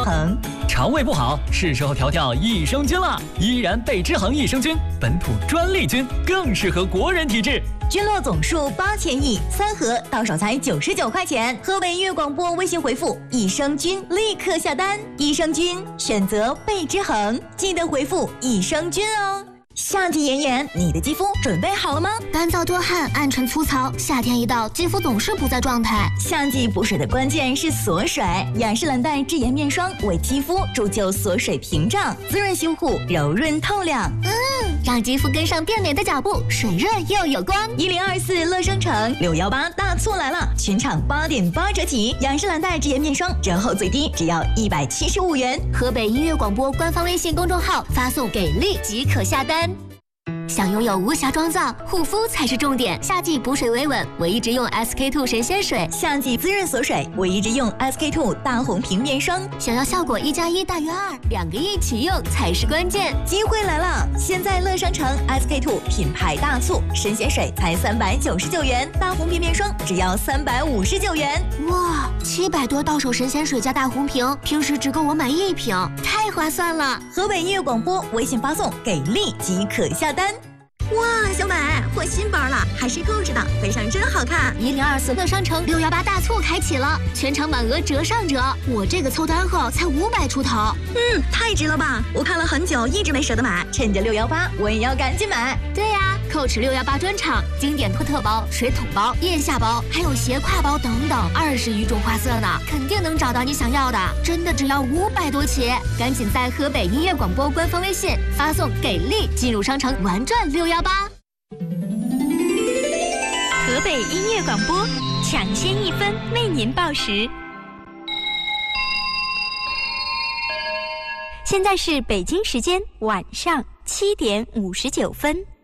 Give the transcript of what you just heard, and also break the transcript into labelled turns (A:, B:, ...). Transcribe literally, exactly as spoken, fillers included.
A: 衡。
B: 肠胃不好，是时候调调益生菌了。依然贝之恒益生菌，本土专利菌，更适合国人体质。
A: 菌落总数八千亿，三盒到手才九十九块钱。河北音乐广播微信回复益生菌，立刻下单。益生菌选择贝之恒，记得回复益生菌哦。夏季炎炎，你的肌肤准备好了吗？
C: 干燥多汗、暗沉粗糙，夏天一到，肌肤总是不在状态。
A: 夏季补水的关键是锁水，雅诗兰黛智妍面霜为肌肤铸就锁水屏障，滋润修护，柔润透亮。
C: 嗯，让肌肤跟上变美的脚步，水润又有光。
A: 一零二四乐商城六幺八大促来了，全场八点八折起，雅诗兰黛智妍面霜折后最低只要一百七十五元。
C: 河北音乐广播官方微信公众号发送给力即可下单。想拥有无瑕妆造，护肤才是重点。夏季补水维稳，我一直用 S K two 神仙水；
A: 夏季滋润锁水，我一直用 S K two 大红瓶面霜。
C: 想要效果一加一大于二，两个一起用才是关键。
A: 机会来了！现在乐商城 S K two 品牌大促，神仙水才三百九十九元，大红瓶面霜只要三百五十九元。
C: 哇，七百多到手神仙水加大红瓶，平时只够我买一瓶，太划算了！
A: 河北音乐广播微信发送给力即可下单。哇，小美换新包了，还是购置的，背上真好看。
C: 一零二四乐商城六幺八大促开启了，全场满额折上折。我这个凑单后才五百出头，
A: 嗯，太值了吧！我看了很久，一直没舍得买，趁着六幺八，我也要赶紧买。
C: 对呀、啊，蔻驰六幺八专场，经典托特包、水桶包、腋下包，还有斜挎包等等，二十余种花色呢，肯定能找到你想要的。真的只要五百多起，赶紧在河北音乐广播官方微信发送给力，进入商城玩转六幺八。
D: 河北音乐广播，抢先一分为您报时。现在是北京时间晚上七点五十九分。